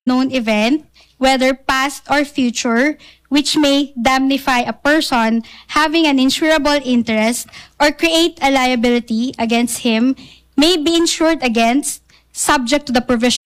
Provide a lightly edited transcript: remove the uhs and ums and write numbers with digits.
known event, whether past or future, which may damnify a person having an insurable interest or create a liability against him, may be insured against, subject to the provision